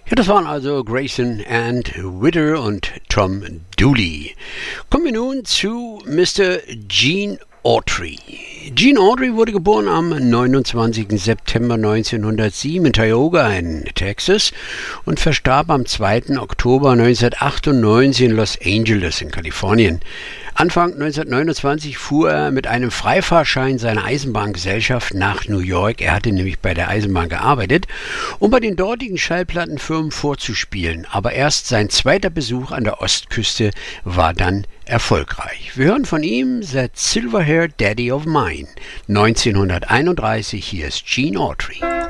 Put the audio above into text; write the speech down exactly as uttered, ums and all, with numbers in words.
Ja, das waren also Grayson and Witter und Tom Dooley. Kommen wir nun zu Mister Gene Autry. Gene Autry wurde geboren am neunundzwanzigsten September neunzehnhundertsieben in Tioga in Texas und verstarb am zweiten Oktober neunzehnhundertachtundneunzig in Los Angeles in Kalifornien. Anfang neunzehnhundertneunundzwanzig fuhr er mit einem Freifahrschein seiner Eisenbahngesellschaft nach New York. Er hatte nämlich bei der Eisenbahn gearbeitet, um bei den dortigen Schallplattenfirmen vorzuspielen. Aber erst sein zweiter Besuch an der Ostküste war dann erfolgreich. Wir hören von ihm That Silver-Haired Daddy of Mine, neunzehnhunderteinunddreißig. Hier ist Gene Autry.